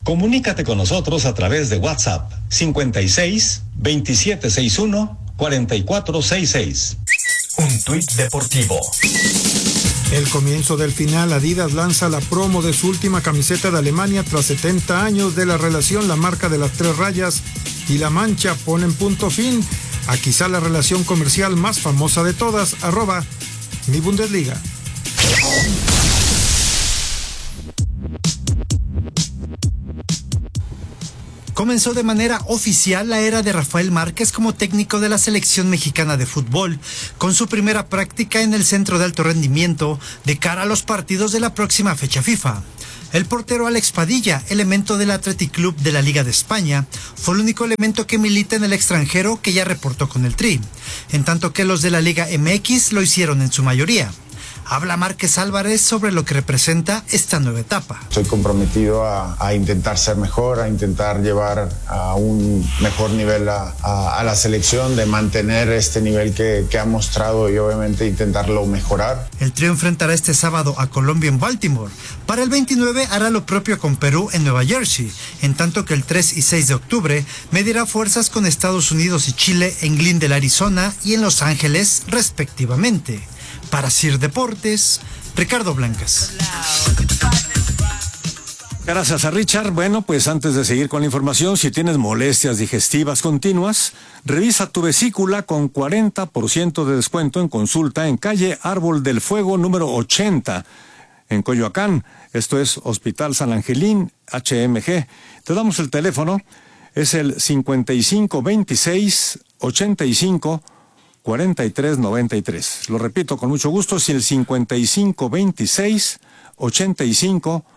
Comunícate con nosotros a través de WhatsApp 56 2761 4466. Un tuit deportivo. El comienzo del final, Adidas lanza la promo de su última camiseta de Alemania tras 70 años de la relación. La marca de las 3 rayas y la mancha ponen punto fin a quizá la relación comercial más famosa de todas, @mi Bundesliga. Comenzó de manera oficial la era de Rafael Márquez como técnico de la selección mexicana de fútbol, con su primera práctica en el centro de alto rendimiento de cara a los partidos de la próxima fecha FIFA. El portero Alex Padilla, elemento del Athletic Club de la Liga de España, fue el único elemento que milita en el extranjero que ya reportó con el Tri, en tanto que los de la Liga MX lo hicieron en su mayoría. Habla Márquez Álvarez sobre lo que representa esta nueva etapa. Estoy comprometido a intentar ser mejor, a intentar llevar a un mejor nivel a la selección, de mantener este nivel que ha mostrado y obviamente intentarlo mejorar. El Tri enfrentará este sábado a Colombia en Baltimore. Para el 29 hará lo propio con Perú en Nueva Jersey, en tanto que el 3 y 6 de octubre medirá fuerzas con Estados Unidos y Chile en Glendale, Arizona y en Los Ángeles respectivamente. Para Sir Deportes, Ricardo Blancas. Gracias a Richard. Bueno, pues antes de seguir con la información, si tienes molestias digestivas continuas, revisa tu vesícula con 40% de descuento en consulta en calle Árbol del Fuego número 80 en Coyoacán. Esto es Hospital San Angelín, HMG. Te damos el teléfono, es el 5526 85 4393. Lo repito con mucho gusto, si el 5526 85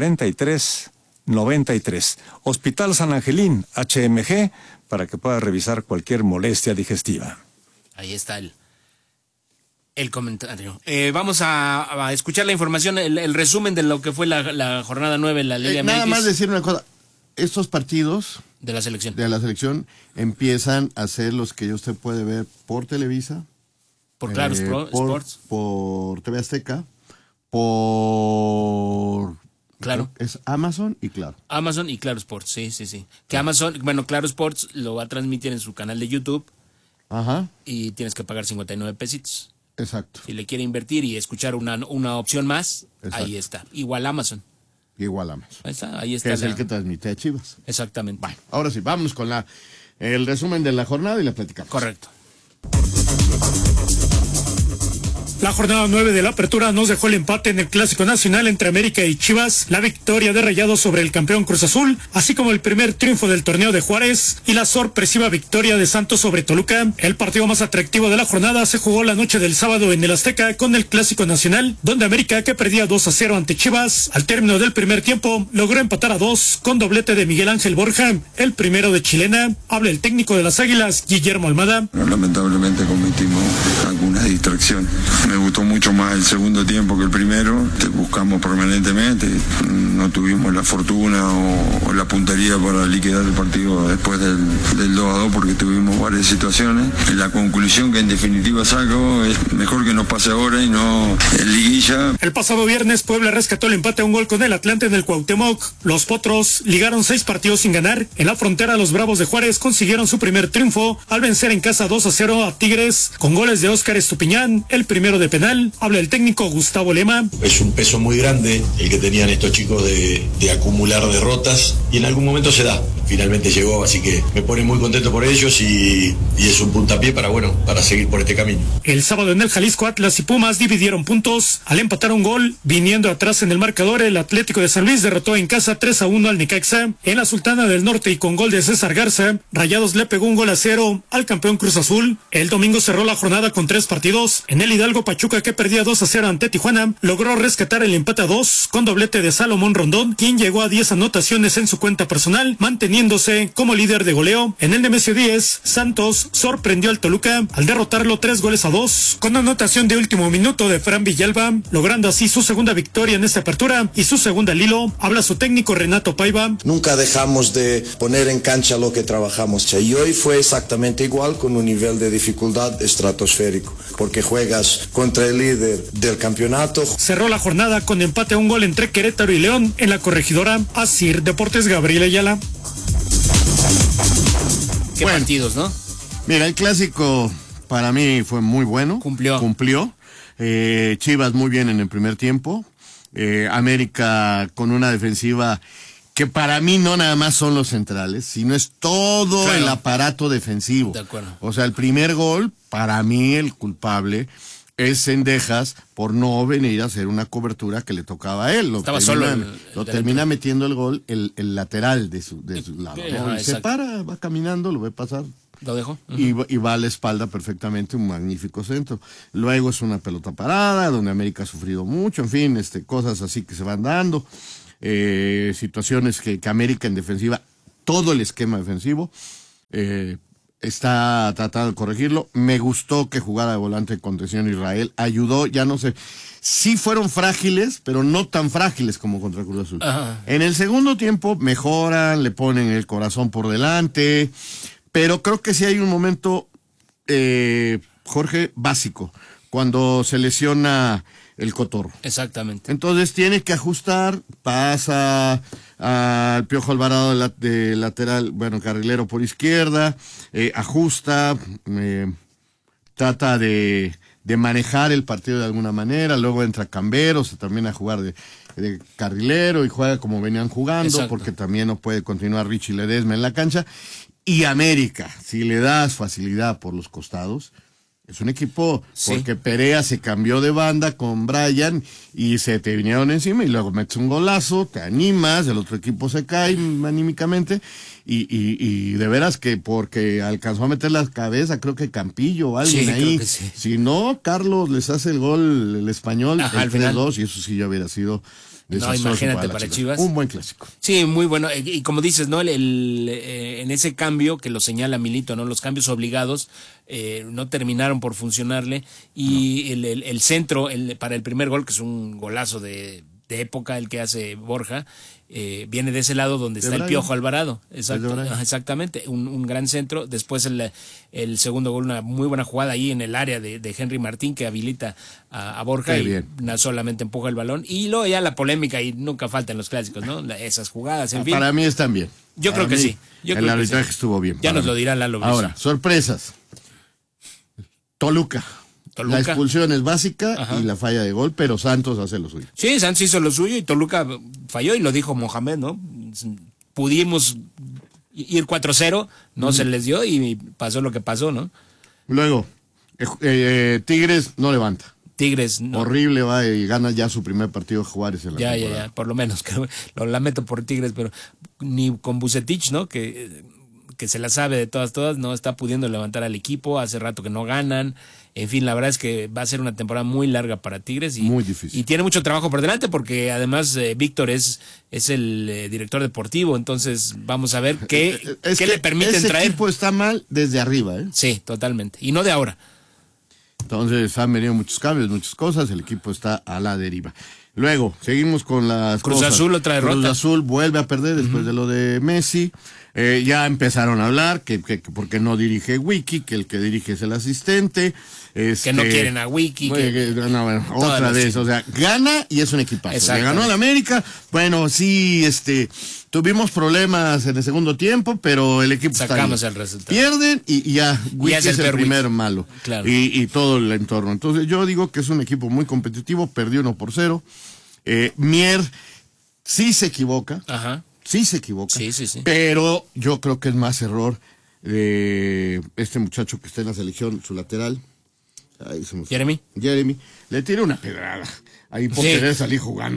4393. Hospital San Angelín, HMG, para que puedas revisar cualquier molestia digestiva. Ahí está el comentario. Vamos a escuchar la información, el resumen de lo que fue la jornada 9 en la Liga MX. Nada más decir una cosa, estos partidos de la selección empiezan a ser los que usted puede ver por Televisa, por Claro Sports, por TV Azteca, por Claro. Es Amazon y Claro. Amazon y Claro Sports, sí. Que Amazon, Claro Sports lo va a transmitir en su canal de YouTube. Ajá. Y tienes que pagar 59 pesitos. Exacto. Si le quiere invertir y escuchar una opción más, exacto, ahí está. Igual Amazon. Ahí está. Que es el que transmite a Chivas. Exactamente. Bueno, ahora sí, vámonos con el resumen de la jornada y la platicamos. Correcto. La jornada 9 de la apertura nos dejó el empate en el Clásico Nacional entre América y Chivas, la victoria de Rayados sobre el campeón Cruz Azul, así como el primer triunfo del torneo de Juárez y la sorpresiva victoria de Santos sobre Toluca. El partido más atractivo de la jornada se jugó la noche del sábado en el Azteca con el Clásico Nacional, donde América, que perdía 2-0 ante Chivas, al término del primer tiempo logró empatar a 2 con doblete de Miguel Ángel Borja, el primero de chilena. Habla el técnico de las Águilas, Guillermo Almada. Lamentablemente cometimos alguna distracción. Me gustó mucho más el segundo tiempo que el primero. Buscamos permanentemente. No tuvimos la fortuna o la puntería para liquidar el partido después del 2-2 porque tuvimos varias situaciones. La conclusión que en definitiva saco es mejor que nos pase ahora y no en liguilla. El pasado viernes Puebla rescató el empate a un gol con el Atlante en el Cuauhtémoc. Los Potros ligaron 6 partidos sin ganar. En la frontera los Bravos de Juárez consiguieron su primer triunfo al vencer en casa 2-0 a Tigres con goles de Óscar Estupiñán, el primero de penal. Habla el técnico Gustavo Lema. Es un peso muy grande el que tenían estos chicos de acumular derrotas y en algún momento se da. Finalmente llegó, así que me pone muy contento por ellos y es un puntapié para seguir por este camino. El sábado en el Jalisco, Atlas y Pumas dividieron puntos al empatar un gol. Viniendo atrás en el marcador, el Atlético de San Luis derrotó en casa 3-1 al Necaxa. En la Sultana del Norte y con gol de César Garza, Rayados le pegó un 1-0 al campeón Cruz Azul. El domingo cerró la jornada con 3 partidos. En el Hidalgo, Pachuca, que perdía 2-0 ante Tijuana, logró rescatar el empate a 2 con doblete de Salomón Rondón, quien llegó a 10 anotaciones en su cuenta personal, manteniendo manteniéndose como líder de goleo. En el Nemesio 10, Santos sorprendió al Toluca al derrotarlo 3-2 con anotación de último minuto de Fran Villalba, logrando así su segunda victoria en esta apertura y su segunda al hilo. Habla su técnico Renato Paiva. Nunca dejamos de poner en cancha lo que trabajamos y hoy fue exactamente igual, con un nivel de dificultad estratosférico, porque juegas contra el líder del campeonato. Cerró la jornada con empate a un gol entre Querétaro y León en la Corregidora. Asir Deportes, Gabriel Ayala. Qué partidos, ¿no? Mira, el clásico para mí fue muy bueno. Cumplió. Chivas muy bien en el primer tiempo. América con una defensiva que para mí no nada más son los centrales, sino es todo el aparato defensivo. De acuerdo. O sea, el primer gol, para mí el culpable es Cendejas por no venir a hacer una cobertura que le tocaba a él. Estaba solo. Lo termina metiendo el gol el lateral de su lado. ¿No? Se para, va caminando, lo ve pasar. Lo dejó. Y va a la espalda perfectamente, un magnífico centro. Luego es una pelota parada, donde América ha sufrido mucho, en fin, cosas así que se van dando. Situaciones que América en defensiva, todo el esquema defensivo, está tratando de corregirlo. Me gustó que jugara de volante de contención Israel, ayudó, ya no sé, sí fueron frágiles, pero no tan frágiles como contra Cruz Azul. Ajá. En el segundo tiempo mejoran, le ponen el corazón por delante, pero creo que sí hay un momento, Jorge, básico, cuando se lesiona el Cotorro. Exactamente. Entonces tiene que ajustar, pasa al Piojo Alvarado de lateral, carrilero por izquierda, ajusta, trata de manejar el partido de alguna manera, luego entra Cambero, se termina a jugar de carrilero y juega como venían jugando. Exacto. Porque también no puede continuar Richie Ledesma en la cancha. Y América, si le das facilidad por los costados, es un equipo, porque Perea se cambió de banda con Brian y se te vinieron encima y luego metes un golazo, te animas, el otro equipo se cae anímicamente y de veras que porque alcanzó a meter la cabeza, creo que Campillo o alguien ahí. Si no, Carlos les hace el gol el Español, el 3-2, y eso sí ya hubiera sido... No, imagínate para Chivas. Un buen clásico. Sí, muy bueno. Y como dices, ¿no? En ese cambio que lo señala Milito, ¿no? Los cambios obligados no terminaron por funcionarle. Y el centro para el primer gol, que es un golazo de época, el que hace Borja, viene de ese lado donde está el Piojo Alvarado. Exactamente, un gran centro. Después el segundo gol, una muy buena jugada ahí en el área de Henry Martín, que habilita a Borja y solamente empuja el balón. Y luego ya la polémica, y nunca faltan los clásicos, ¿no? Esas jugadas, en fin. Para mí están bien. Yo creo que sí. El arbitraje estuvo bien. Ya nos lo dirá Lalo Brizuela. Ahora, sorpresas. Toluca. La expulsión es básica. Ajá. Y la falla de gol, pero Santos hace lo suyo. Sí, Santos hizo lo suyo y Toluca falló, y lo dijo Mohamed, ¿no? Pudimos ir 4-0, no se les dio y pasó lo que pasó, ¿no? Luego, Tigres no levanta. Tigres no. Horrible, va y gana ya su primer partido de Juárez en la temporada. Ya, por lo menos, lo lamento por Tigres, pero ni con Vucetich, ¿no? Que se la sabe de todas, no está pudiendo levantar al equipo, hace rato que no ganan. En fin, la verdad es que va a ser una temporada muy larga para Tigres. Muy difícil. Y tiene mucho trabajo por delante porque además Víctor es el director deportivo, entonces vamos a ver qué le permiten traer. Ese equipo está mal desde arriba, ¿eh? Sí, totalmente. Y no de ahora. Entonces han venido muchos cambios, muchas cosas, el equipo está a la deriva. Luego, seguimos con las Cruz cosas. Azul otra derrota. Cruz Azul vuelve a perder después de lo de Messi. Ya empezaron a hablar que porque no dirige Wiki, que el que dirige es el asistente. Que no quieren a Wiki. Otra vez, o sea, gana y es un equipazo. Le ganó al América. Bueno, sí, tuvimos problemas en el segundo tiempo, pero el equipo sacamos está el resultado. Pierden y ya Wiki es el primer malo. Claro. Y todo el entorno. Entonces yo digo que es un equipo muy competitivo, perdió 1-0. Mier sí se equivoca. Ajá. Sí se equivoca. Sí. Pero yo creo que es más error de este muchacho que está en la selección, su lateral. Jeremy. Le tira una pedrada. Ahí por querer salir jugando.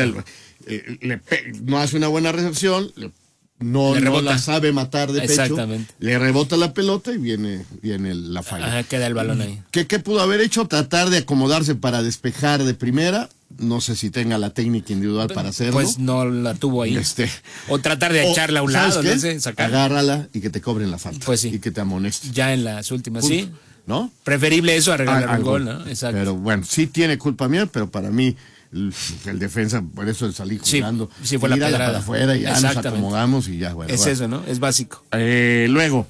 No hace una buena recepción. No la sabe matar de pecho. Le rebota la pelota y viene la falla. Ajá, queda el balón ahí. ¿Qué pudo haber hecho? Tratar de acomodarse para despejar de primera. No sé si tenga la técnica individual para hacerlo. Pues no la tuvo ahí. O tratar de echarla a un lado, no sé, sacarla. Agárrala y que te cobren la falta. Pues sí. Y que te amonesten. Ya en las últimas, Punto. sí. ¿No? Preferible eso a regalar un gol, ¿no? Exacto. Pero bueno, sí tiene culpa mía, pero para mí el defensa, por eso salí jugando. Sí, fue la pedrada. Para afuera y ya nos acomodamos y ya, bueno. Es eso, ¿no? Es básico. Luego,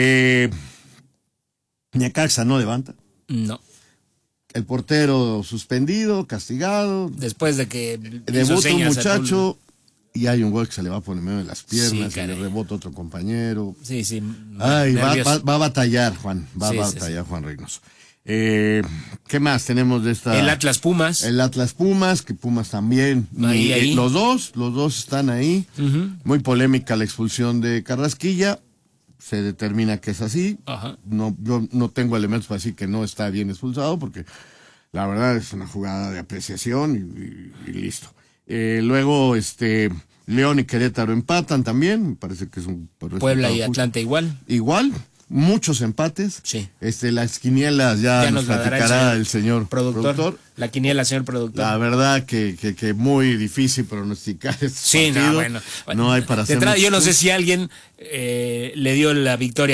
Necaxa no levanta. No. El portero suspendido, castigado. Después de que debuta un muchacho y hay un gol que se le va a poner medio de las piernas, Sí, y le rebota otro compañero. Sí. Ay, va a batallar, Juan. Va a batallar, Juan Reynoso. ¿Qué más tenemos de esta? El Atlas Pumas. El Atlas Pumas, que Pumas también. Ahí. Los dos están ahí. Muy polémica la expulsión de Carrasquilla. Se determina que es así. Ajá. Yo no tengo elementos para decir que no está bien expulsado, porque la verdad es una jugada de apreciación y listo. Luego, León y Querétaro empatan también. Me parece que es un Puebla y Atlanta igual. Muchos empates. Sí. Las quinielas ya nos platicará el señor productor. La quiniela, señor productor. La verdad que muy difícil pronosticar este Sí, partido. no, bueno. No hay para hacer yo no sé si alguien le dio la victoria